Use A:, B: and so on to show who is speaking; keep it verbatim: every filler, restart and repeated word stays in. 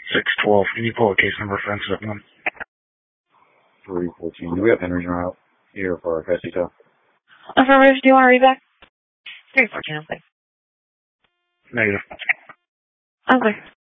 A: six twelve. Can you pull a case number for incident one?
B: three fourteen. Do we have Henry's out here for our Casito?
C: Affirmative. Do you want to read back? three fourteen, okay.
A: Negative.
C: Okay.